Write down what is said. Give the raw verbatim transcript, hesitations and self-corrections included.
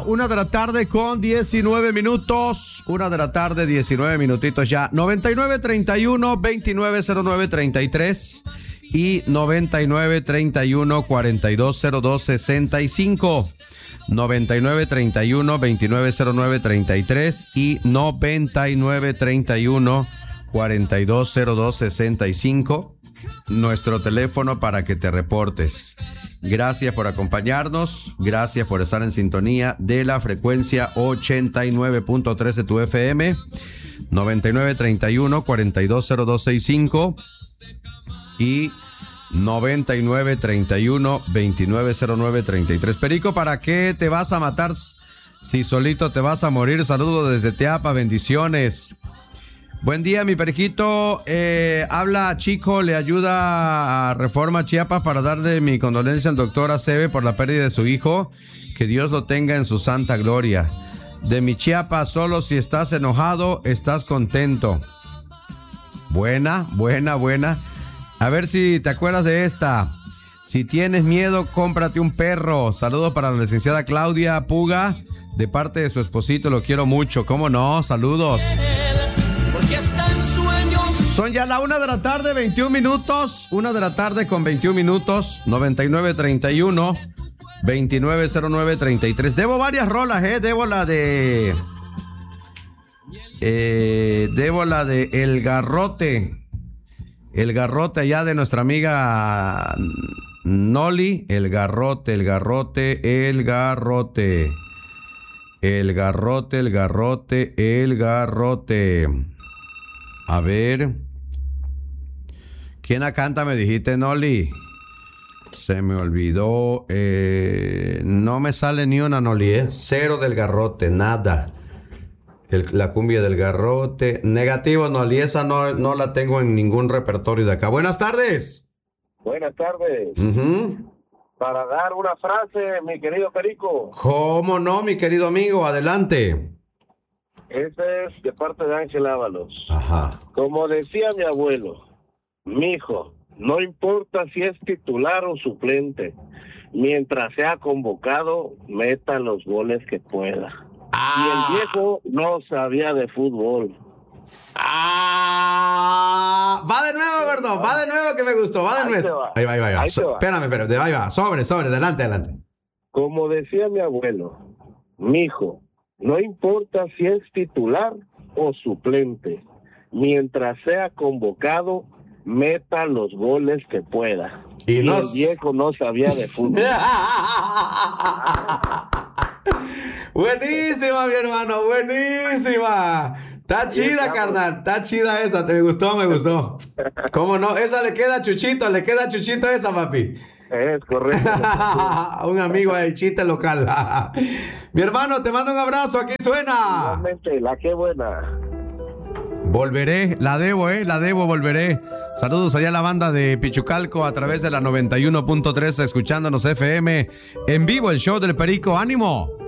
una de la tarde con diecinueve minutos. Una de la tarde, diecinueve minutitos ya. noventa y nueve treinta y uno veintinueve cero nueve treinta y tres y noventa y nueve treinta y uno cuarenta y dos cero dos sesenta y cinco. noventa y nueve treinta y uno veintinueve cero nueve treinta y tres y noventa y nueve treinta y uno cuarenta y dos cero dos sesenta y cinco. Nuestro teléfono para que te reportes. Gracias por acompañarnos, gracias por estar en sintonía de la frecuencia ochenta y nueve punto tres de tu F M, noventa y nueve treinta y uno cuarenta y dos cero dos sesenta y cinco y noventa y nueve treinta y uno veintinueve cero nueve treinta y tres. Perico, ¿para qué te vas a matar si solito te vas a morir? Saludos desde Teapa, bendiciones. Buen día, mi Periquito. Eh, habla Chico, le ayuda a Reforma Chiapas para darle mi condolencia al doctor Acebe por la pérdida de su hijo. Que Dios lo tenga en su santa gloria. De mi Chiapas, solo si estás enojado, estás contento. Buena, buena, buena. A ver si te acuerdas de esta. Si tienes miedo, cómprate un perro. Saludos para la licenciada Claudia Puga, de parte de su esposito, lo quiero mucho. ¿Cómo no? Saludos. Son ya la una de la tarde, veintiún minutos. Una de la tarde con veintiún minutos. noventa y nueve treinta y uno veintinueve cero nueve treinta y tres. Debo varias rolas, eh. Debo la de. Eh, debo la de El Garrote. El Garrote allá de nuestra amiga Noli. El Garrote, el Garrote, el Garrote. El Garrote, el Garrote, el Garrote. A ver. ¿Quién la canta? Me dijiste, Noli. Se me olvidó. Eh, no me sale ni una, Noli, ¿eh? Cero del Garrote, nada. El, la cumbia del Garrote. Negativo, Noli. Esa no, no la tengo en ningún repertorio de acá. Buenas tardes. Buenas tardes. Uh-huh. Para dar una frase, mi querido Perico. ¿Cómo no, mi querido amigo? Adelante. Ese es de parte de Ángel Ábalos. Ajá. Como decía mi abuelo, mijo, no importa si es titular o suplente, mientras sea convocado, meta los goles que pueda. Ah. Y el viejo no sabía de fútbol. Ah, va de nuevo, gordo, va de nuevo, que me gustó, va de Ahí nuevo. va. Ahí va, ahí va, ahí va. Ahí So, va. espérame, espérame, ahí va, sobre, sobre, adelante, adelante. Como decía mi abuelo, mijo, no importa si es titular o suplente, mientras sea convocado, meta los goles que pueda. Y, Y nos... el viejo no sabía de fútbol. Buenísima, mi hermano, buenísima. Está chida, carnal, está chida esa, te gustó, me gustó. ¿Cómo no? Esa le queda a Chuchito, le queda a Chuchito esa, papi. Es correcto. Un amigo del chiste local. Mi hermano, te mando un abrazo, aquí suena. Igualmente, la que buena. Volveré, la debo, eh, la debo, volveré. Saludos allá a la banda de Pichucalco a través de la noventa y uno punto tres, escuchándonos F M en vivo, el show del Perico. ¡Ánimo!